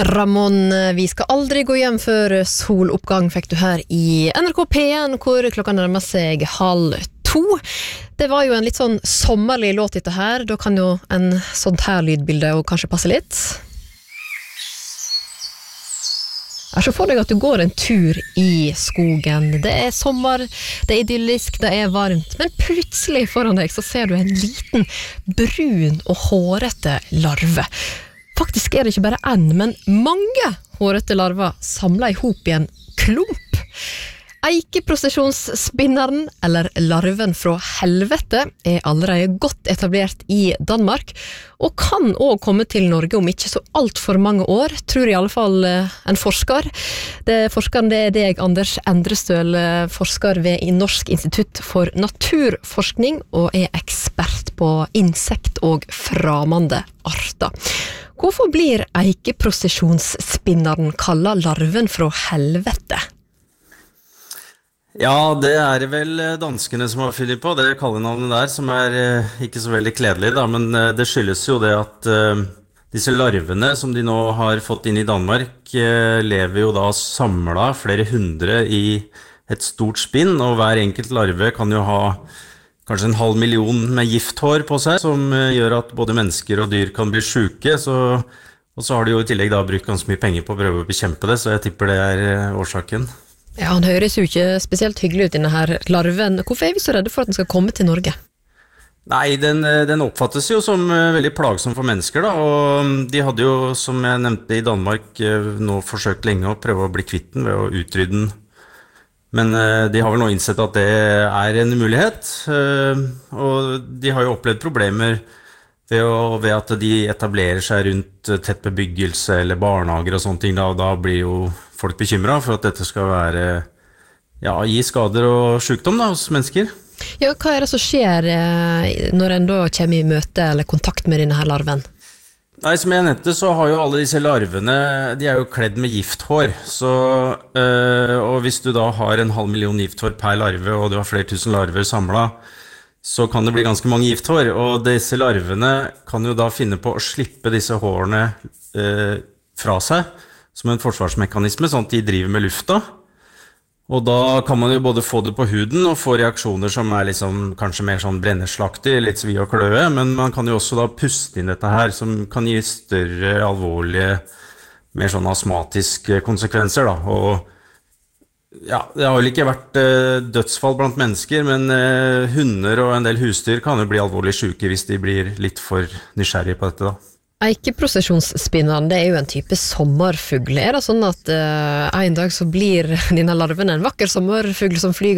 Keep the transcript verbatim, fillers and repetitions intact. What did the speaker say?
Ramon, vi skal aldri gå hjem før soloppgang fikk du her i N R K P en, hvor klokka nærmer seg halv to. Det var jo en litt sånn sommerlig låt dette her, da kan jo en sånt her lydbilde og kanskje passe litt. Jeg ser for deg at du går en tur i skogen. Det er sommer, det er idyllisk, det er varmt, men plutselig foran deg så ser du en liten brun og hårete larve. Faktisk er det ikke bare en, men mange hårete larver samlet i hop i en klump. Eikeprosesjonsspinneren, eller larven fra helvete, er allerede godt etablert i Danmark, og kan også komme til Norge om ikke så alt for mange år, tror i alle fall en forsker. Det, forskeren det er deg, Anders Endrestøl, forsker ved i Norsk institutt for naturforskning, og er ekspert på insekt og framande arter. Hvorfor blir eikeprosesjonsspinneren kallet larven fra helvete? Ja, det er vel danskene som har funnet på det kallenavnet der, som er eh, ikke så veldig kledelig da, men eh, det skyldes jo det at eh, disse larvene som de nå har fått inn i Danmark eh, lever jo da samlet flere hundre i et stort spinn, og hver enkelt larve kan jo ha kanskje en halv million med gifthår på seg, som eh, gjør at både mennesker og dyr kan bli syke, så, og så har de jo i tillegg da brukt ganske mye penger på å prøve å bekjempe det, så jeg tipper det er eh, årsaken. Ja, han høres jo ikke spesielt hyggelig ut, denne her larven. Hvorfor er vi så redde for at den skal komme til Norge? Nei, den, den oppfattes jo som veldig plagsom for mennesker da, og de hadde jo, som jeg nevnte i Danmark, nå forsøkt lenge å prøve å bli kvitt den ved å utrydde den. Men de har vel nå innsett at det er en mulighet, og de har jo opplevd problemer ved, å, ved at de etablerer seg rundt tett bebyggelse eller barnehager og sånne ting, da, og da blir jo folk bekymret for at dette skal være, ja, gi skader og sykdom da, hos mennesker. Ja, hva er det som skjer når en da kommer i møte eller kontakt med denne her larven? Nei, som jeg nevnte så har jo alle disse larvene, de er jo kledd med gifthår, så, øh, og hvis du da har en halv million gifthår per larve, og du har flere tusen larver samlet, så kan det bli ganske mange gifthår, og disse larvene kan jo da finne på å slippe disse hårene øh, fra seg, som en forsvarsmekanisme, sånn at de driver med lufta. Og da kan man jo både få det på huden og få reaksjoner som er liksom, kanskje mer sånn brenneslaktig, litt svi og kløe, men man kan jo også da puste inn dette her, som kan gi større, alvorlige, mer sånn astmatiske konsekvenser da. Og ja, det har vel ikke vært eh, dødsfall blant mennesker, men eh, hunder og en del husdyr kan jo bli alvorlig syke hvis de blir litt for nysgjerrige på dette da. Eikeprosesjonsspinneren, det er jo en type sommerfugl. Er det sånn at uh, en dag så blir denne larven en vakker sommerfugl som flyger